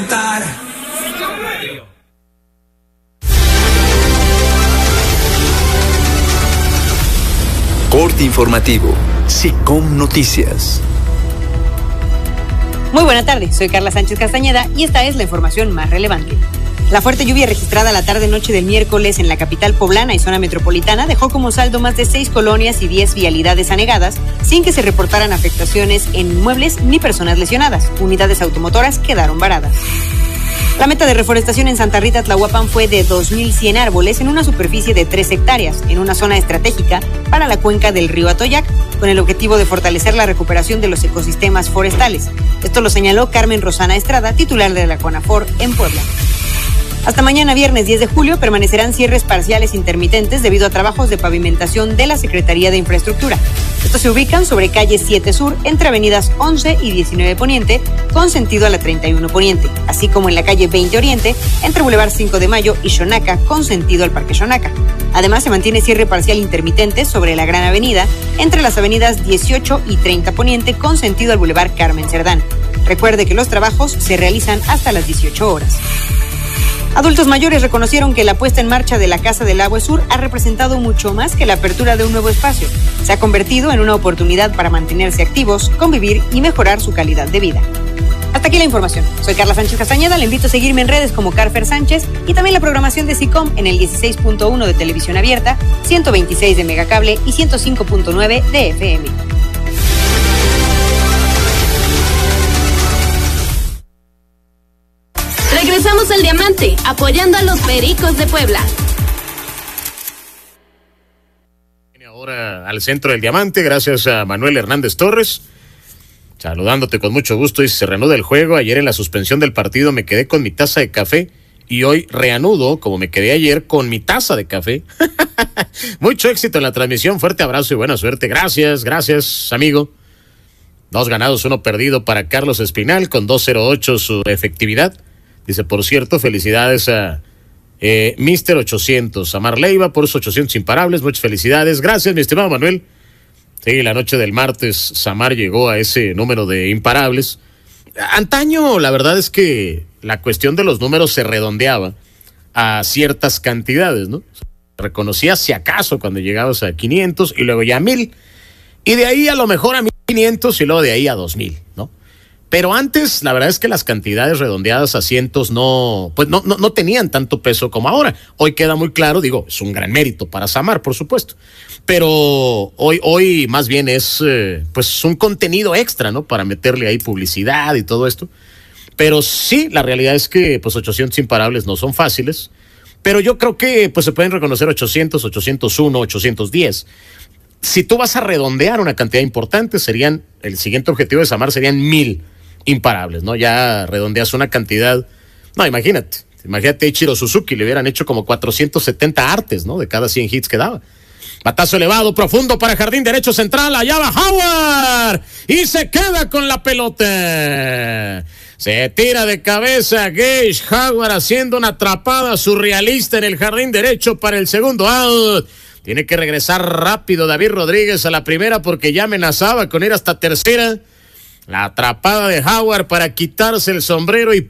Corte informativo, SICOM Noticias. Muy buena tarde, soy Carla Sánchez Castañeda y esta es la información más relevante. La fuerte lluvia registrada la tarde-noche del miércoles en la capital poblana y zona metropolitana dejó como saldo más de 6 colonias y 10 vialidades anegadas, sin que se reportaran afectaciones en inmuebles ni personas lesionadas. Unidades automotoras quedaron varadas. La meta de reforestación en Santa Rita, Tlahuapan, fue de 2.100 árboles en una superficie de 3 hectáreas, en una zona estratégica para la cuenca del río Atoyac, con el objetivo de fortalecer la recuperación de los ecosistemas forestales. Esto lo señaló Carmen Rosana Estrada, titular de la CONAFOR en Puebla. Hasta mañana viernes 10 de julio permanecerán cierres parciales intermitentes debido a trabajos de pavimentación de la Secretaría de Infraestructura. Estos se ubican sobre calle 7 Sur, entre avenidas 11 y 19 Poniente, con sentido a la 31 Poniente, así como en la calle 20 Oriente, entre Boulevard 5 de Mayo y Xonaca, con sentido al Parque Xonaca. Además, se mantiene cierre parcial intermitente sobre la Gran Avenida, entre las avenidas 18 y 30 Poniente, con sentido al Boulevard Carmen Cerdán. Recuerde que los trabajos se realizan hasta las 18 horas. Adultos mayores reconocieron que la puesta en marcha de la Casa del Agua Sur ha representado mucho más que la apertura de un nuevo espacio. Se ha convertido en una oportunidad para mantenerse activos, convivir y mejorar su calidad de vida. Hasta aquí la información. Soy Carla Sánchez Castañeda. Le invito a seguirme en redes como Carfer Sánchez y también la programación de SICOM en el 16.1 de televisión abierta, 126 de Megacable y 105.9 de FM. Regresamos al Diamante, apoyando a los Pericos de Puebla. Ahora al centro del Diamante, gracias a Manuel Hernández Torres. Saludándote con mucho gusto y se reanuda el juego. Ayer en la suspensión del partido me quedé con mi taza de café y hoy reanudo, como me quedé ayer, con mi taza de café. Mucho éxito en la transmisión, fuerte abrazo y buena suerte. Gracias, amigo. 2 ganados, 1 perdido para Carlos Espinal con 2.08 su efectividad. Dice, por cierto, felicidades a Mr. 800, a Marleiva por sus 800 imparables, muchas felicidades. Gracias, mi estimado Manuel. Sí, la noche del martes Samar llegó a ese número de imparables. Antaño, la verdad es que la cuestión de los números se redondeaba a ciertas cantidades, ¿no? Reconocías si acaso cuando llegabas a 500 y luego ya a 1000. Y de ahí a lo mejor a 1500 y luego de ahí a 2000, ¿no? Pero antes, la verdad es que las cantidades redondeadas a cientos no tenían tanto peso como ahora. Hoy queda muy claro, digo, es un gran mérito para Samar, por supuesto. Pero hoy más bien es pues un contenido extra, ¿no? Para meterle ahí publicidad y todo esto. Pero sí, la realidad es que pues 800 imparables no son fáciles. Pero yo creo que pues se pueden reconocer 800, 801, 810. Si tú vas a redondear una cantidad importante, el siguiente objetivo de Samar serían 1000 imparables, ¿no? Ya redondeas una cantidad. No, imagínate a Ichiro Suzuki, le hubieran hecho como 470 artes, ¿no? De cada 100 hits que daba. Batazo elevado, profundo para jardín derecho central, allá va Howard, y se queda con la pelota. Se tira de cabeza Gage Howard haciendo una atrapada surrealista en el jardín derecho para el segundo out. Tiene que regresar rápido David Rodríguez a la primera porque ya amenazaba con ir hasta tercera. La atrapada de Howard para quitarse el sombrero y